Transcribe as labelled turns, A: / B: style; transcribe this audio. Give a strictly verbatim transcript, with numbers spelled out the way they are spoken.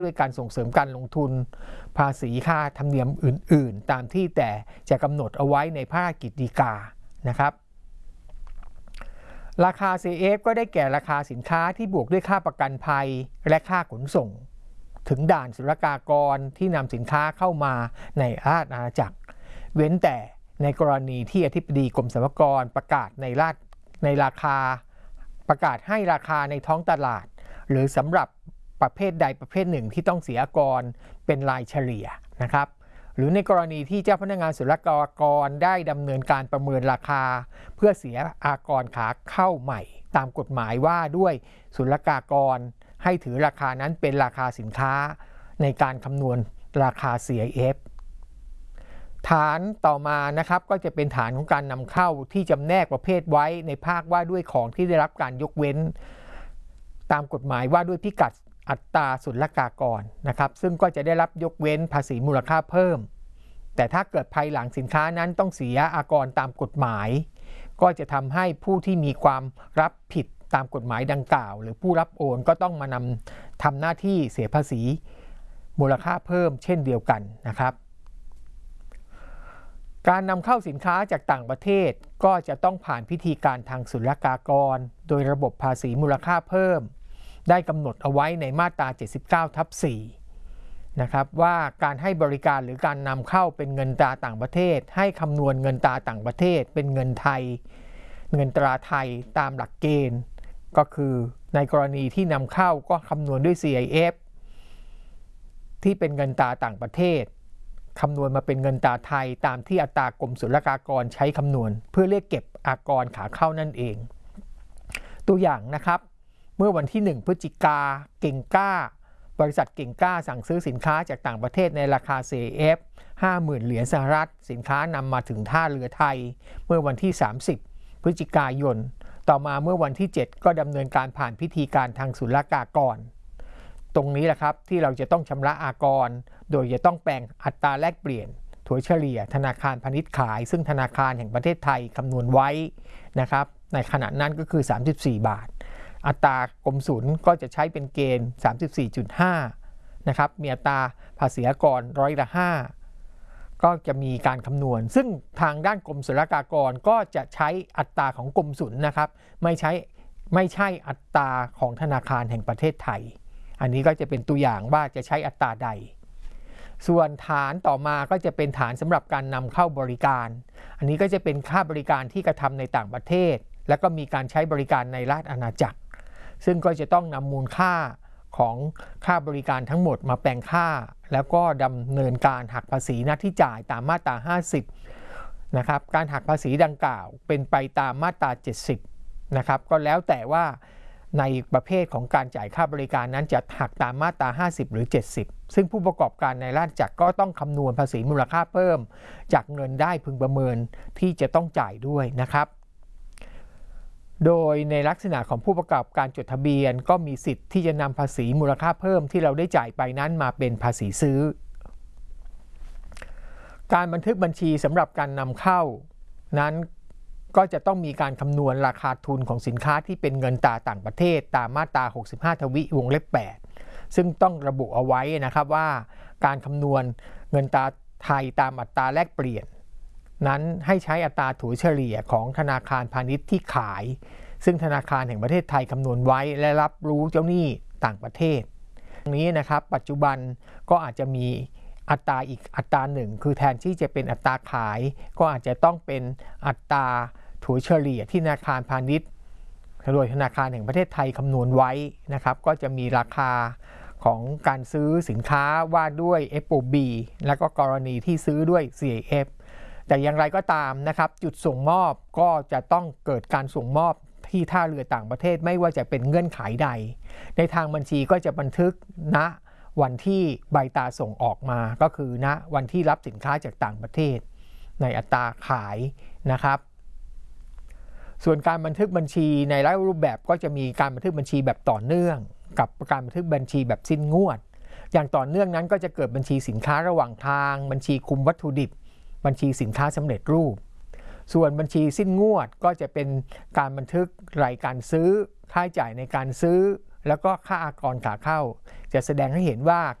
A: ด้วยการส่งเสริมการลงทุนภาษีค่าธรรมเนียมอื่นๆตามที่แต่จะกำหนดเอาไว้ในพระราชกฤษฎีกานะครับราคา ซี เอฟ ก็ได้แก่ราคาสินค้าที่บวกด้วยค่าประกันภัยและค่าขนส่งถึงด่านศุลกากรที่นำสินค้าเข้ามาในราชอาณาจักรเว้นแต่ในกรณีที่อธิบดีกรมสรรพากรประกาศในราชในราคาประกาศให้ราคาในท้องตลาดหรือสำหรับประเภทใดประเภทหนึ่งที่ต้องเสียอากรเป็นรายเฉลี่ยนะครับหรือในกรณีที่เจ้าพนักงานศุลกากรได้ดำเนินการประเมินราคาเพื่อเสียอากรขาเข้าใหม่ตามกฎหมายว่าด้วยศุลกากรให้ถือราคานั้นเป็นราคาสินค้าในการคำนวณราคา ซี ไอ เอฟ ฐานต่อมานะครับก็จะเป็นฐานของการนำเข้าที่จำแนกประเภทไว้ในภาคว่าด้วยของที่ได้รับการยกเว้นตามกฎหมายว่าด้วยพิกัดอัตราศุลกากรนะครับซึ่งก็จะได้รับยกเว้นภาษีมูลค่าเพิ่มแต่ถ้าเกิดภายหลังสินค้านั้นต้องเสียอากรตามกฎหมายก็จะทำให้ผู้ที่มีความรับผิดตามกฎหมายดังกล่าวหรือผู้รับโอนก็ต้องมานำทำหน้าที่เสียภาษีมูลค่าเพิ่มเช่นเดียวกันนะครับการนำเข้าสินค้าจากต่างประเทศก็จะต้องผ่านพิธีการทางศุลกากรโดยระบบภาษีมูลค่าเพิ่มได้กำหนดเอาไว้ในมาตรา เจ็ดสิบเก้าทับสี่ นะครับว่าการให้บริการหรือการนำเข้าเป็นเงินตราต่างประเทศให้คำนวณเงินตราต่างประเทศเป็นเงินไทยเงินตราไทยตามหลักเกณฑ์ก็คือในกรณีที่นำเข้าก็คำนวณด้วย ซี ไอ เอฟ ที่เป็นเงินตราต่างประเทศคำนวณมาเป็นเงินตราไทยตามที่อัตรากรมศุลกากรใช้คำนวณเพื่อเรียกเก็บอากรขาเข้านั่นเองตัวอย่างนะครับเมื่อวันที่หนึ่งพฤศจิกาเก่งกล้าบริษัทเก่งกล้าสั่งซื้อสินค้าจากต่างประเทศในราคา ซี ไอ เอฟ ห้าหมื่นเหรียญสหรัฐสินค้านำมาถึงท่าเรือไทยเมื่อวันที่สามสิบพฤศจิกายนต่อมาเมื่อวันที่เจ็ดก็ดำเนินการผ่านพิธีการทางศุลกากรตรงนี้แหละครับที่เราจะต้องชำระอากรโดยจะต้องแปลงอัตราแลกเปลี่ยนถัวเฉลี่ยธนาคารพาณิชย์ขายซึ่งธนาคารแห่งประเทศไทยคำนวณไว้นะครับในขณะนั้นก็คือสามสิบสี่บาทอัตรากรมศุลก็จะใช้เป็นเกณฑ์ สามสิบสี่จุดห้า นะครับมีอัตราภาษีอากรร้อยละห้าก็จะมีการคำนวณซึ่งทางด้านกรมศุลกากรก็จะใช้อัตราของกรมศุลนะครับไม่ใช้ไม่ใช่อัตราของธนาคารแห่งประเทศไทยอันนี้ก็จะเป็นตัวอย่างว่าจะใช้อัตราใดส่วนฐานต่อมาก็จะเป็นฐานสำหรับการนำเข้าบริการอันนี้ก็จะเป็นค่าบริการที่กระทำในต่างประเทศแล้วก็มีการใช้บริการในราชอาณาจักรซึ่งก็จะต้องนำมูลค่าของค่าบริการทั้งหมดมาแปลงค่าแล้วก็ดำเนินการหักภาษีหน้าที่จ่ายตามมาตราห้าสิบนะครับการหักภาษีดังกล่าวเป็นไปตามมาตราเจ็ดสิบนะครับก็แล้วแต่ว่าในประเภทของการจ่ายค่าบริการนั้นจะหักตามมาตราห้าสิบหรือเจ็ดสิบซึ่งผู้ประกอบการในราชอาณาจักรก็ต้องคำนวณภาษีมูลค่าเพิ่มจากเงินได้พึงประเมินที่จะต้องจ่ายด้วยนะครับโดยในลักษณะของผู้ประกอบการจดทะเบียนก็มีสิทธิ์ที่จะนำภาษีมูลค่าเพิ่มที่เราได้จ่ายไปนั้นมาเป็นภาษีซื้อการบันทึกบัญชีสำหรับการนำเข้านั้นก็จะต้องมีการคำนวณราคาทุนของสินค้าที่เป็นเงินตราต่างประเทศตามมาตราหกสิบห้าทวิวงเล็บแปดซึ่งต้องระบุเอาไว้นะครับว่าการคำนวณเงินตราไทยตามอัตราแลกเปลี่ยนนั้นให้ใช้อัตราถัวเฉลี่ยของธนาคารพาณิชย์ที่ขายซึ่งธนาคารแห่งประเทศไทยคำนวณไว้และรับรู้เจ้าหนี้ต่างประเทศตรงนี้นะครับปัจจุบันก็อาจจะมีอัตราอีกอัตราหนึ่งคือแทนที่จะเป็นอัตราขายก็อาจจะต้องเป็นอัตราถัวเฉลี่ยที่ธนาคารพาณิชย์โดยธนาคารแห่งประเทศไทยคำนวณไว้นะครับก็จะมีราคาของการซื้อสินค้าว่าด้วย เอฟ โอ บี แล้วก็กรณีที่ซื้อด้วย ซี ไอ เอฟ แต่อย่างไรก็ตามนะครับจุดส่งมอบก็จะต้องเกิดการส่งมอบที่ท่าเรือต่างประเทศไม่ว่าจะเป็นเงื่อนไขใดในทางบัญชีก็จะบันทึกณวันที่ใบตราส่งออกมาก็คือณวันที่รับสินค้าจากต่างประเทศในอัตราขายนะครับส่วนการบันทึกบัญชีในหลายรูปแบบก็จะมีการบันทึกบัญชีแบบต่อเนื่องกับการบันทึกบัญชีแบบสิ้นงวดอย่างต่อเนื่องนั้นก็จะเกิดบัญชีสินค้าระหว่างทางบัญชีคุมวัตถุดิบบัญชีสินค้าสำเร็จรูปส่วนบัญชีสิ้นงวดก็จะเป็นการบันทึกรายการซื้อค่าใช้จ่ายในการซื้อแล้วก็ค่าอากรขาเข้าจะแสดงให้เห็นว่า